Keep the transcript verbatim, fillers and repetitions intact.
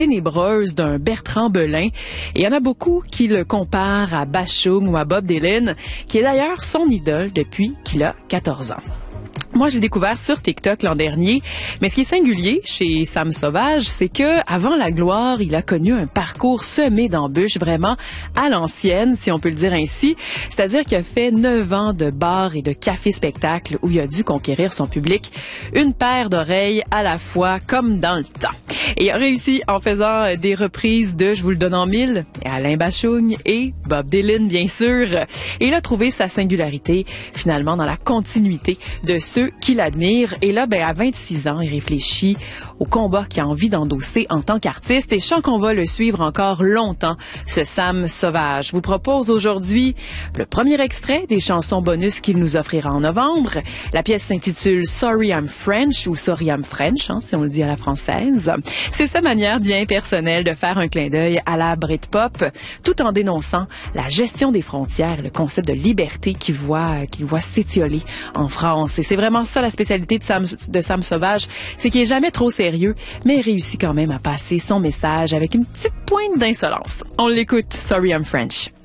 ténébreuse d'un Bertrand Belin. Et il y en a beaucoup qui le comparent à Bashung ou à Bob Dylan, qui est d'ailleurs son idole depuis qu'il a quatorze ans. Moi, j'ai découvert sur TikTok l'an dernier, mais ce qui est singulier chez Sam Sauvage, c'est que avant la gloire, il a connu un parcours semé d'embûches, vraiment à l'ancienne, si on peut le dire ainsi. C'est-à-dire qu'il a fait neuf ans de bars et de cafés-spectacles où il a dû conquérir son public une paire d'oreilles à la fois, comme dans le temps. Et il a réussi en faisant des reprises de Je vous le donne en mille, Alain Bashung et Bob Dylan, bien sûr. Et il a trouvé sa singularité, finalement, dans la continuité de ceux qui l'admirent. Et là, ben, à vingt-six ans, il réfléchit au combat qu'il a envie d'endosser en tant qu'artiste. Et je sens qu'on va le suivre encore longtemps, ce Sam Sauvage. Je vous propose aujourd'hui le premier extrait des chansons bonus qu'il nous offrira en novembre. La pièce s'intitule Sorry I'm French ou Sorry I'm French, hein, si on le dit à la française. C'est sa manière bien personnelle de faire un clin d'œil à la Britpop, tout en dénonçant la gestion des frontières, le concept de liberté qu'il voit, qu'il voit s'étioler en France. Et c'est vraiment ça la spécialité de Sam, de Sam Sauvage, c'est qu'il est jamais trop sérieux, mais il réussit quand même à passer son message avec une petite pointe d'insolence. On l'écoute, Sorry I'm French.